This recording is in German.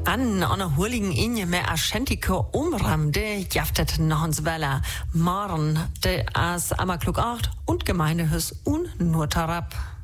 An einer Hurligen Inje med Aschentike Umram, de jaftet nach uns Welle. Maren, de as Ammerklug 8 und Gemeindehus und Nurtarab.